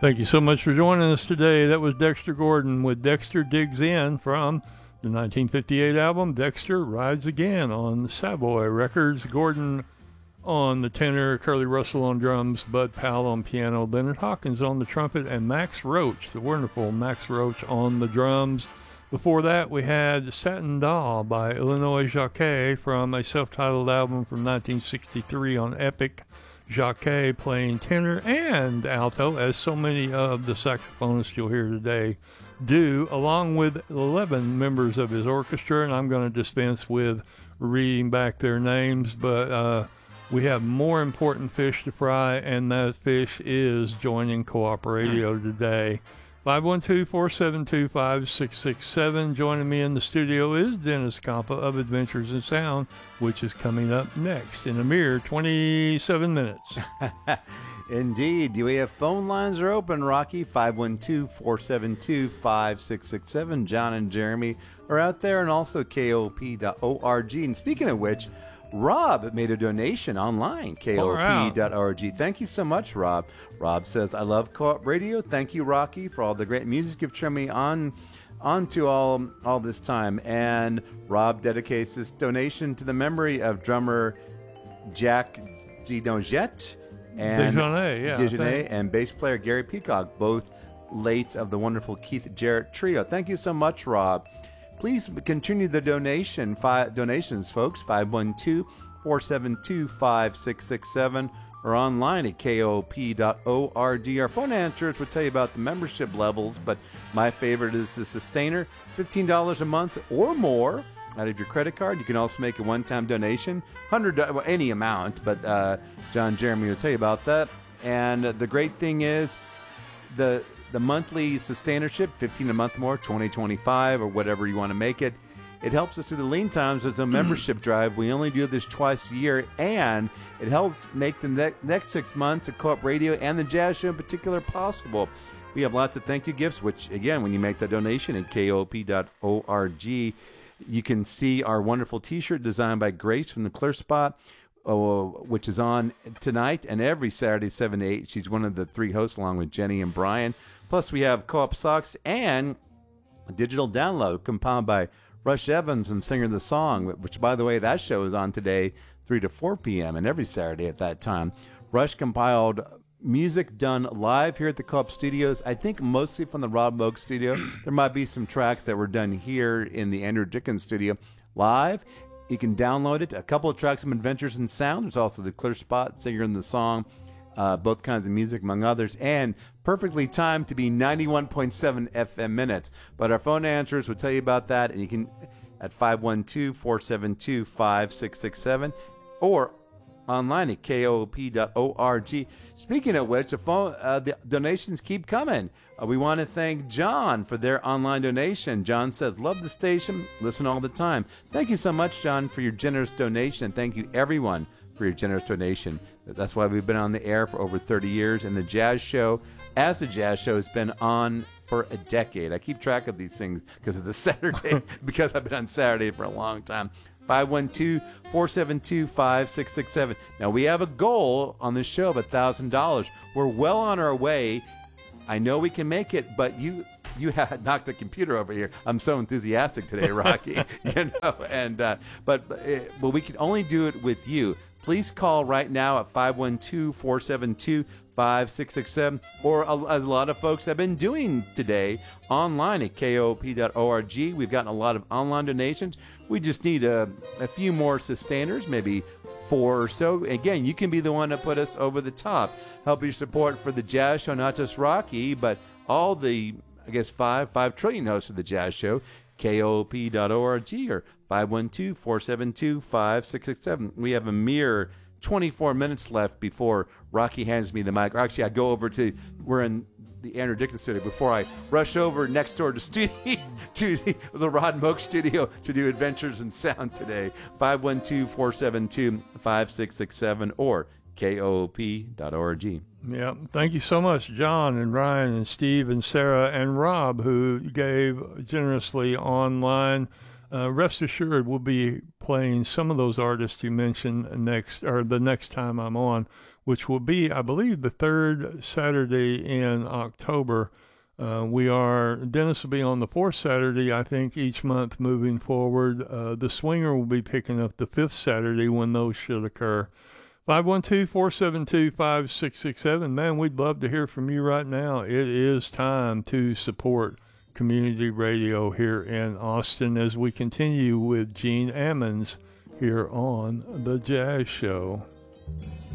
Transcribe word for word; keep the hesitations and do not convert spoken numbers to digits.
Thank you so much for joining us today. That was Dexter Gordon with Dexter Digs In from the nineteen fifty-eight album Dexter Rides Again on Savoy Records. Gordon on the tenor, Curly Russell on drums, Bud Powell on piano, Leonard Hawkins on the trumpet, and Max Roach, the wonderful Max Roach, on the drums. Before that, we had Satin Doll by Illinois Jacquet from a self-titled album from nineteen sixty-three on Epic. Jacquet playing tenor and alto, as so many of the saxophonists you'll hear today do, along with eleven members of his orchestra, and I'm going to dispense with reading back their names, but uh, we have more important fish to fry, and that fish is joining Co-op Radio today. five one two, four seven two, five six six seven. Joining me in the studio is Dennis Compa of Adventures in Sound, which is coming up next in a mere twenty-seven minutes. Indeed. We have phone lines are open, Rocky. five one two, four seven two, five six six seven. John and Jeremy are out there, and also K O P dot org. And speaking of which, Rob made a donation online, K O P dot org. Thank you so much, Rob. Rob says, I love Co-op Radio. Thank you, Rocky, for all the great music you've turned me on onto all, all this time. And Rob dedicates this donation to the memory of drummer Jack DeNogette and Dejournay, yeah, Dejournay and bass player Gary Peacock, both late of the wonderful Keith Jarrett Trio. Thank you so much, Rob. Please continue the donation five, donations, folks. five one two, four seven two, five six six seven or online at K O P dot org. Our phone answers will tell you about the membership levels, but my favorite is the Sustainer, fifteen dollars a month or more out of your credit card. You can also make a one-time donation, one hundred dollars, well, any amount, but uh, John Jeremy will tell you about that. And uh, the great thing is the the monthly sustainership, fifteen a month more, twenty twenty-five or whatever you want to make it. It helps us through the lean times. It's a membership drive. We only do this twice a year, and it helps make the ne- next six months of Co-op Radio and the Jazz Show in particular possible. We have lots of thank you gifts, which, again, when you make the donation at K O P dot org, you can see our wonderful T-shirt designed by Grace from the Clear Spot, uh, which is on tonight and every Saturday, seven to eight. She's one of the three hosts along with Jenny and Brian. Plus, we have Co-op Socks and a digital download compiled by Rush Evans and Singer of the Song, which, by the way, that show is on today, three to four p.m. and every Saturday at that time. Rush compiled music done live here at the Co-op Studios, I think mostly from the Rob Moog studio. There might be some tracks that were done here in the Andrew Dickens studio live. You can download it. A couple of tracks from Adventures in Sound. There's also the Clear Spot, Singer in the Song, uh, both kinds of music, among others, and perfectly timed to be ninety-one point seven F M minutes. But our phone answers will tell you about that, and you can at five one two, four seven two, five six six seven or online at K O P dot org. Speaking of which, the, phone, uh, the donations keep coming. Uh, we want to thank John for their online donation. John says, love the station, listen all the time. Thank you so much, John, for your generous donation, and thank you, everyone, for your generous donation. That's why we've been on the air for over thirty years, and the Jazz Show, as the Jazz Show, has been on for a decade. I keep track of these things because it's a Saturday, because I've been on Saturday for a long time. five one two, four seven two, five six six seven. Now, we have a goal on this show of one thousand dollars. We're well on our way. I know we can make it, but you you have knocked the computer over here. I'm so enthusiastic today, Rocky. you know, and uh, but but we can only do it with you. Please call right now at five one two, four seven two, five six six seven, or a, a lot of folks have been doing today online at K O P dot org. We've gotten a lot of online donations. We just need a, a few more sustainers, maybe four or so. Again, you can be the one to put us over the top. Help your support for the Jazz Show, not just Rocky, but all the, I guess, five, five trillion hosts of the Jazz Show. K O P dot org or five one two, four seven two, five six six seven. We have a mere twenty-four minutes left before Rocky hands me the mic. Or actually, I go over to, we're in the Andrew Dickens studio, before I rush over next door to studio to the, the Rod Moog studio to do Adventures in Sound today. five one two, four seven two, five six six seven or K O P dot org. Yeah, thank you so much, John and Ryan and Steve and Sarah and Rob, who gave generously online. Uh, rest assured, we'll be playing some of those artists you mentioned next, or the next time I'm on. which will be, I believe, the third Saturday in October. Uh, we are, Dennis will be on the fourth Saturday, I think, each month moving forward. Uh, the Swinger will be picking up the fifth Saturday when those should occur. five one two, four seven two, five six six seven. Man, we'd love to hear from you right now. It is time to support community radio here in Austin as we continue with Gene Ammons here on The Jazz Show.